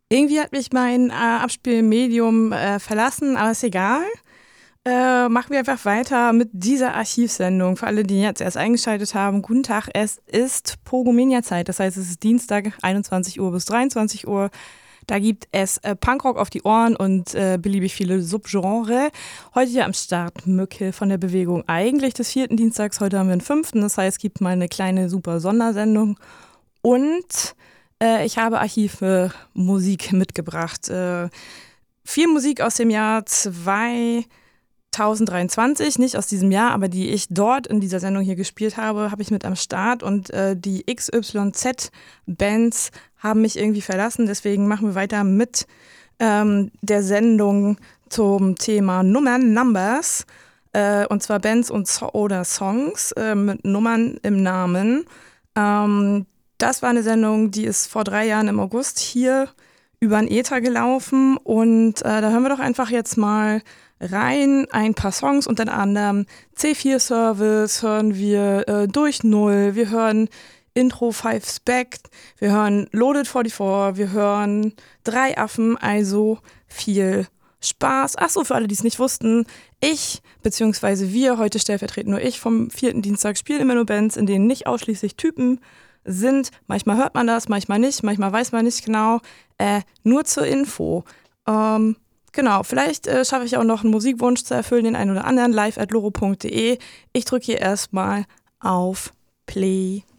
Irgendwie hat mich mein Abspielmedium verlassen, aber ist egal. Machen wir einfach weiter mit dieser Archivsendung. Für alle, die jetzt erst eingeschaltet haben, guten Tag, es ist Pogomenia-Zeit. Das heißt, es ist Dienstag, 21 Uhr bis 23 Uhr. Da gibt es Punkrock auf die Ohren und beliebig viele Subgenre. Heute hier am Start Mücke von der Bewegung eigentlich des 4. Dienstags. Heute haben wir den 5. Das heißt, es gibt mal eine kleine super Sondersendung. Und ich habe Archivmusik mitgebracht. Viel Musik aus dem Jahr 2023, nicht aus diesem Jahr, aber die ich dort in dieser Sendung hier gespielt habe, habe ich mit am Start. Und die XYZ-Bands haben mich irgendwie verlassen. Deswegen machen wir weiter mit der Sendung zum Thema Numbers. Und zwar Bands oder Songs mit Nummern im Namen. Das war eine Sendung, die ist vor 3 Jahren im August hier über den Äther gelaufen. Und da hören wir doch einfach jetzt mal rein. Ein paar Songs, unter anderem C4 Service, hören wir Durch Null, wir hören Intro 5 Spec, wir hören Loaded 44, wir hören 3 Affen, also viel Spaß. Achso, für alle, die es nicht wussten, beziehungsweise wir, heute stellvertretend nur ich vom 4. Dienstag, spielen immer nur Bands, in denen nicht ausschließlich Typen sind. Manchmal hört man das, manchmal nicht, manchmal weiß man nicht genau. Nur zur Info. Genau, vielleicht schaffe ich auch noch einen Musikwunsch zu erfüllen, den einen oder anderen, live@loro.de. Ich drücke hier erstmal auf Play.